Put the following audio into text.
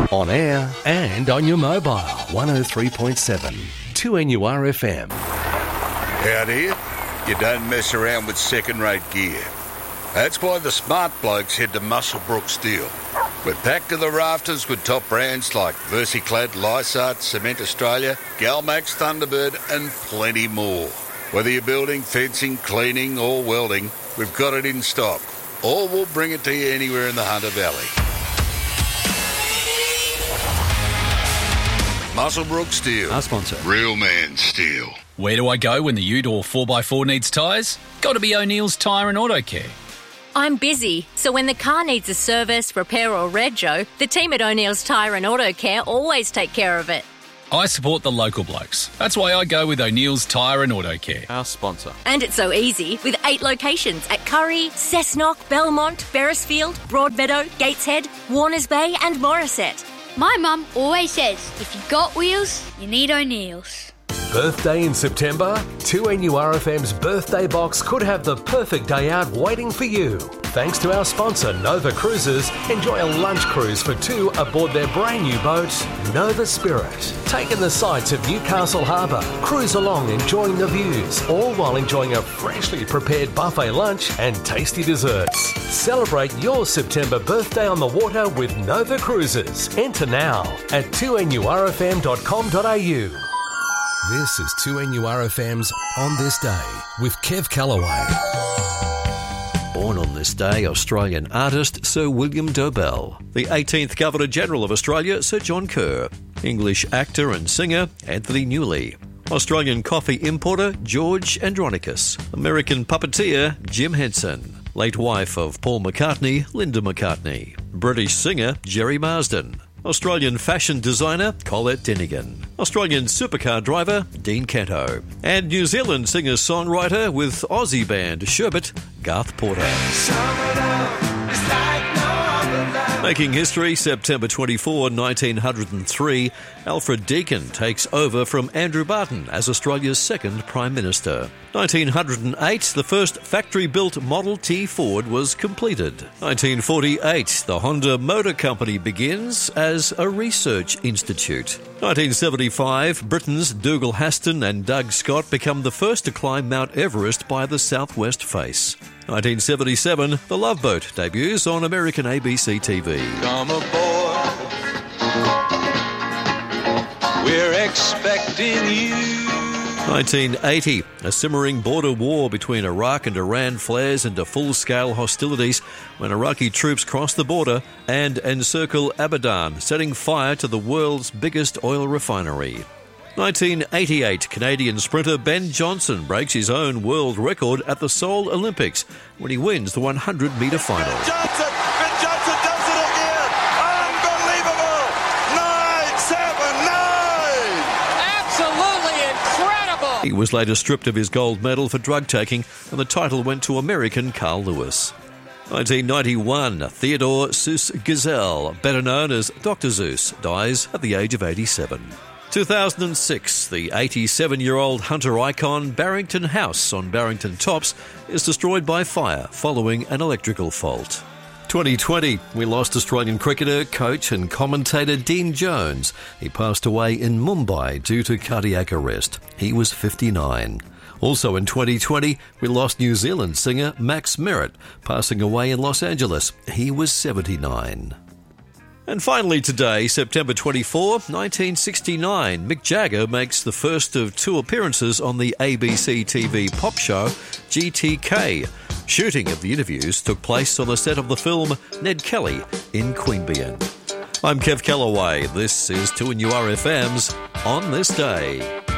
On air and on your mobile. 103.7. 2NURFM. Out here, you don't mess around with second-rate gear. That's why the smart blokes head to Muswellbrook Steel. We're packed to the rafters with top brands like Versiclad, Lysart, Cement Australia, Galmax, Thunderbird and plenty more. Whether you're building, fencing, cleaning or welding, we've got it in stock. Or we'll bring it to you anywhere in the Hunter Valley. Muswellbrook Steel. Our sponsor. Real man steel. Where do I go when the ute or 4x4 needs tyres? Got to be O'Neill's Tyre and Auto Care. I'm busy, so when the car needs a service, repair or rego, the team at O'Neill's Tyre and Auto Care always take care of it. I support the local blokes. That's why I go with O'Neill's Tyre and Auto Care. Our sponsor. And it's so easy with 8 locations at Curry, Cessnock, Belmont, Beresfield, Broadmeadow, Gateshead, Warners Bay and Morisset. My mum always says, if you got wheels, you need O'Neill's. Birthday in September? 2NURFM's birthday box could have the perfect day out waiting for you. Thanks to our sponsor, Nova Cruises, enjoy a lunch cruise for 2 aboard their brand new boat, Nova Spirit. Take in the sights of Newcastle Harbour, cruise along enjoying the views, all while enjoying a freshly prepared buffet lunch and tasty desserts. Celebrate your September birthday on the water with Nova Cruises. Enter now at 2NURFM.com.au. This is 2NURFM's On This Day with Kev Callaway. Born on this day, Australian artist Sir William Dobell. The 18th Governor-General of Australia, Sir John Kerr. English actor and singer, Anthony Newley. Australian coffee importer, George Andronicus. American puppeteer, Jim Henson. Late wife of Paul McCartney, Linda McCartney. British singer, Jerry Marsden. Australian fashion designer, Colette Denigan. Australian supercar driver, Dean Canto. And New Zealand singer-songwriter with Aussie band Sherbet, Garth Porter. Making history, September 24, 1903, Alfred Deakin takes over from Andrew Barton as Australia's second Prime Minister. 1908, the first factory-built Model T Ford was completed. 1948, the Honda Motor Company begins as a research institute. 1975, Britain's Dougal Haston and Doug Scott become the first to climb Mount Everest by the southwest face. 1977, The Love Boat debuts on American ABC TV. Come aboard, we're expecting you. 1980, a simmering border war between Iraq and Iran flares into full-scale hostilities when Iraqi troops cross the border and encircle Abadan, setting fire to the world's biggest oil refinery. 1988, Canadian sprinter Ben Johnson breaks his own world record at the Seoul Olympics when he wins the 100-metre final. Ben Johnson does it again! Unbelievable! 9.79! Absolutely incredible! He was later stripped of his gold medal for drug taking, and the title went to American Carl Lewis. 1991, Theodore Seuss Geisel, better known as Dr. Seuss, dies at the age of 87. 2006, the 87-year-old hunter icon Barrington House on Barrington Tops is destroyed by fire following an electrical fault. 2020, we lost Australian cricketer, coach and commentator Dean Jones. He passed away in Mumbai due to cardiac arrest. He was 59. Also in 2020, we lost New Zealand singer Max Merritt, passing away in Los Angeles. He was 79. And finally today, September 24, 1969, Mick Jagger makes the first of 2 appearances on the ABC TV pop show GTK. Shooting of the interviews took place on the set of the film Ned Kelly in Queanbeyan. I'm Kev Callaway. This is 2NURFM's On This Day.